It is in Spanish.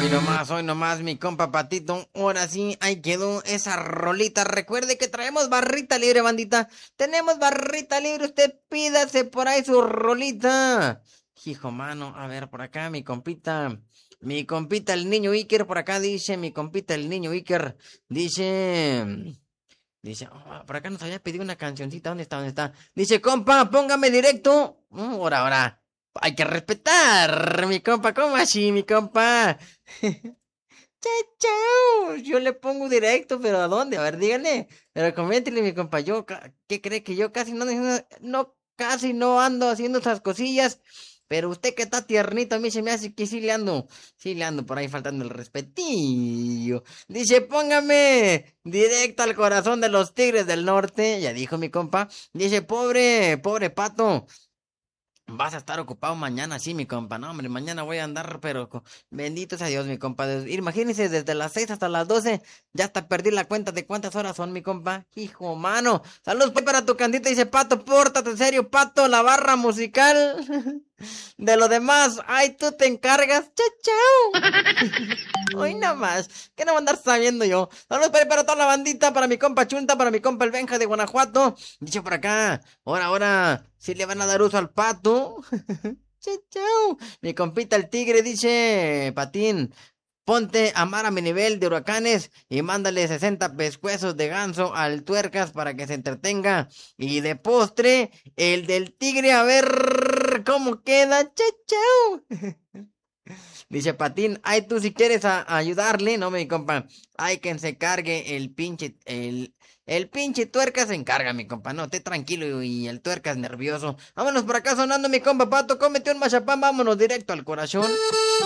Hoy nomás, mi compa Patito. Ahora sí, ahí quedó esa rolita. Recuerde que traemos barrita libre, bandita. Tenemos barrita libre. Usted pídase por ahí su rolita. Hijo mano, a ver, por acá, mi compita. Mi compita el niño Iker, por acá dice, mi compita el niño Iker. Dice, por acá nos había pedido una cancioncita. ¿Dónde está? ¿Dónde está? Dice, compa, póngame directo. Ahora. Hay que respetar, mi compa. ¿Cómo así, mi compa? Chao. Yo le pongo directo, pero ¿a dónde? A ver, dígale. Pero coméntele, mi compa. ¿Qué cree que yo casi casi no ando haciendo esas cosillas? Pero usted que está tiernito, a mí se me hace que sí le ando por ahí faltando el respetillo. Dice, póngame directo al corazón de los Tigres del Norte, ya dijo mi compa. Dice, pobre pato. Vas a estar ocupado mañana, sí, mi compa. No, hombre, mañana voy a andar, pero bendito sea Dios, mi compa. Imagínese, desde las 6 hasta las 12, ya hasta perdí la cuenta de cuántas horas son, mi compa. Hijo, mano. Saludos pues, para tu cantita, dice Pato, pórtate en serio, Pato, la barra musical. De lo demás, ay, tú te encargas. Chao. Hoy nada más. ¿Qué no voy a andar sabiendo yo? Saludos para toda la bandita, para mi compa Chunta, para mi compa el Benja de Guanajuato. Dicho por acá. Ahora, si le van a dar uso al pato. Chao. Mi compita el tigre dice, Patín, ponte a mar a mi nivel de huracanes y mándale 60 pescuezos de ganso al tuercas para que se entretenga. Y de postre, el del tigre a ver cómo queda. Chao. Dice Patín, ay, tú si quieres ayudarle, no, mi compa. Hay que se cargue el pinche tuerca se encarga, mi compa. No, esté tranquilo y el tuerca es nervioso. Vámonos por acá sonando, mi compa Pato, cómete un machapán, vámonos directo al corazón.